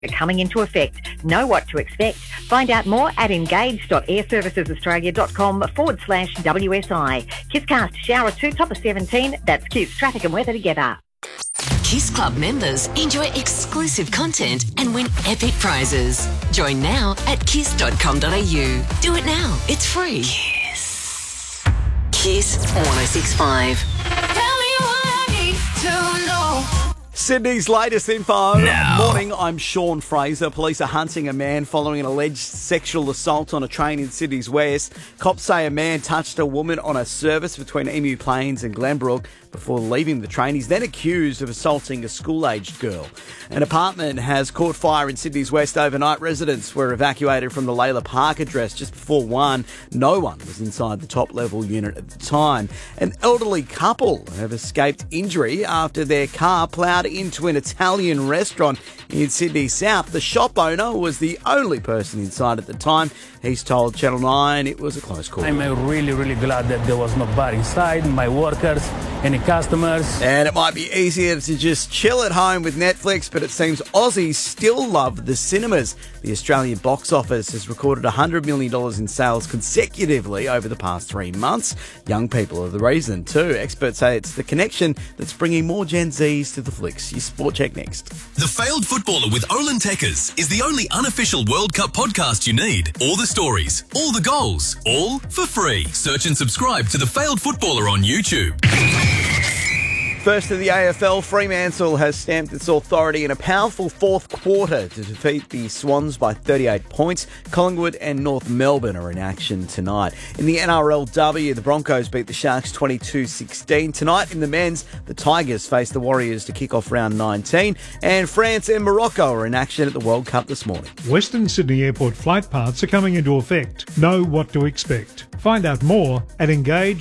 coming into effect. Know what to expect. Find out more at engage.airservicesaustralia.com/WSI. KISScast Shower 2 top of 17. That's KISS traffic and weather together. Kiss Club members enjoy exclusive content and win epic prizes. Join now at kiss.com.au. Do it now. It's free. Kiss. Kiss 106.5. Tell me what I need to know. Sydney's latest info. Now. Morning, I'm Sean Fraser. Police are hunting a man following an alleged sexual assault on a train in Sydney's west. Cops say a man touched a woman on a service between Emu Plains and Glenbrook before leaving the train. He's then accused of assaulting a school-aged girl. An apartment has caught fire in Sydney's west overnight. Residents were evacuated from the Layla Park address just before 1. No one was inside the top-level unit at the time. An elderly couple have escaped injury after their car ploughed into an Italian restaurant in Sydney South. The shop owner was the only person inside at the time. He's told Channel 9 it was a close call. I'm really, really glad that there was nobody inside, my workers, any customers. And it might be easier to just chill at home with Netflix, but it seems Aussies still love the cinemas. The Australian box office has recorded $100 million in sales consecutively over the past 3 months. Young people are the reason too. Experts say it's the connection that's bringing more Gen Zs to the flicks. Your Sport Check next. The Failed Footballer with Olin Tekkers is the only unofficial World Cup podcast you need. All the stories, all the goals, all for free. Search and subscribe to The Failed Footballer on YouTube. First of the AFL, Fremantle has stamped its authority in a powerful fourth quarter to defeat the Swans by 38 points. Collingwood and North Melbourne are in action tonight. In the NRLW, the Broncos beat the Sharks 22-16. Tonight in the men's, the Tigers face the Warriors to kick off round 19. And France and Morocco are in action at the World Cup this morning. Western Sydney Airport flight paths are coming into effect. Know what to expect. Find out more at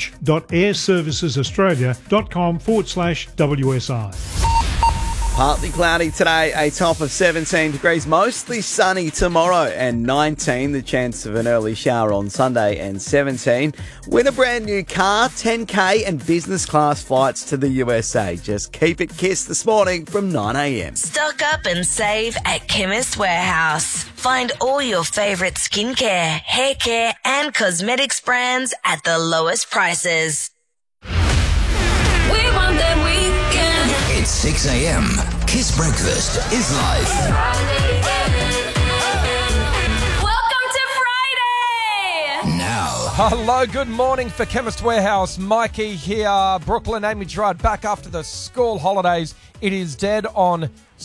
engage.airservicesaustralia.com/WSI. Partly cloudy today, a top of 17 degrees, mostly sunny tomorrow, and 19, the chance of an early shower on Sunday, and 17. Win a brand new car, 10K and business class flights to the USA. Just keep it KISS this morning from 9 a.m. Stock up and save at Chemist Warehouse. Find all your favourite skincare, hair care and cosmetics brands at the lowest prices. We want that weekend. It's 6 a.m. Kiss Breakfast is live. Welcome to Friday. Now. Hello, good morning for Chemist Warehouse. Mikey here. Brooklyn, Amy Gerard back after the school holidays. It is dead on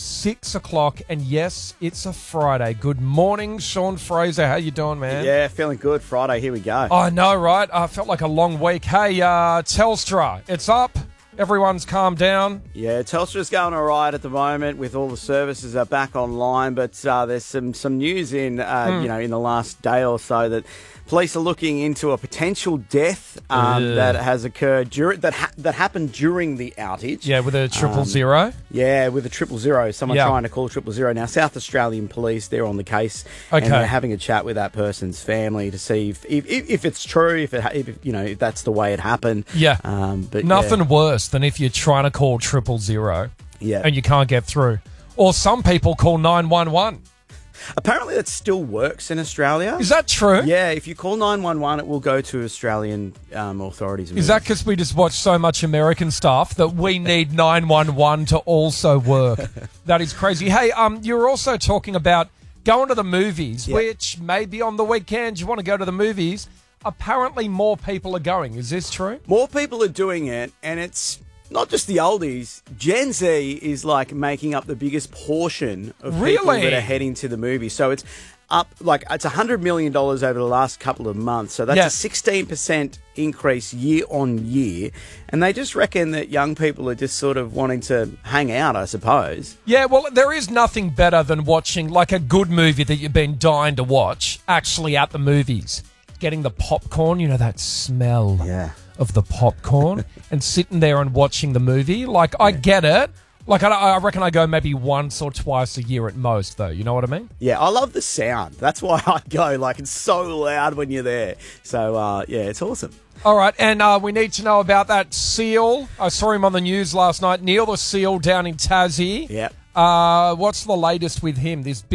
6 o'clock, and yes, it's a Friday. Good morning, Sean Fraser. How you doing, man? Yeah, feeling good. Friday, here we go. I know, right? I felt like a long week. Hey, Telstra, it's up. Everyone's calmed down. Yeah, Telstra's going all right at the moment with all the services are back online, but there's some news in in the last day or so that police are looking into a potential death that has occurred that happened during the outage. Yeah, with a 000. Yeah, with a 000. Someone trying to call 000. Now, South Australian police, they're on the case, and they're having a chat with that person's family to see if it's true, if that's the way it happened. Yeah, but nothing worse than if you're trying to call 000. Yeah, and you can't get through. Or some people call 911. Apparently that still works in Australia. Is that true? Yeah, if you call 911, it will go to Australian authorities. Is that because we just watch so much American stuff that we need 911 to also work? That is crazy. Hey, you were also talking about going to the movies, which maybe on the weekends you want to go to the movies. Apparently more people are going. Is this true? More people are doing it, and it's not just the oldies. Gen Z is like making up the biggest portion of people that are heading to the movie. So it's up, like it's $100 million over the last couple of months. So that's a 16% increase year on year. And they just reckon that young people are just sort of wanting to hang out, I suppose. Yeah, well, there is nothing better than watching like a good movie that you've been dying to watch actually at the movies. Getting the popcorn, you know, that smell. Yeah. Of the popcorn and sitting there and watching the movie. Like, I get it. Like, I reckon I go maybe once or twice a year at most, though. You know what I mean? Yeah, I love the sound. That's why I go. Like, it's so loud when you're there. So, it's awesome. All right, and we need to know about that seal. I saw him on the news last night. Neil the seal down in Tassie. Yep. What's the latest with him? This